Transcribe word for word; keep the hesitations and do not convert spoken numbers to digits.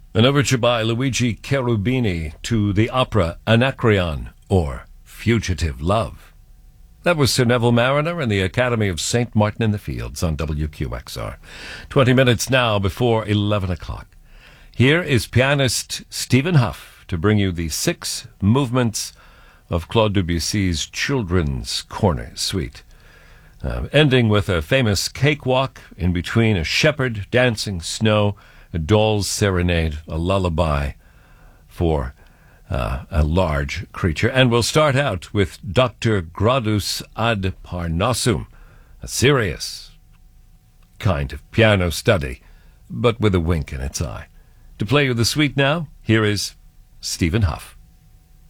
An overture by Luigi Cherubini to the opera Anacreon, or Fugitive Love. That was Sir Neville Mariner and the Academy of Saint Martin in the Fields on W Q X R. Twenty minutes now before eleven o'clock. Here is pianist Stephen Hough to bring you the six movements of Claude Debussy's Children's Corner Suite, uh, ending with a famous cakewalk in between a shepherd dancing snow, a doll's serenade, a lullaby for uh, a large creature. And we'll start out with Doctor Gradus ad Parnassum, a serious kind of piano study, but with a wink in its eye. To play you the suite now, here is Stephen Hough.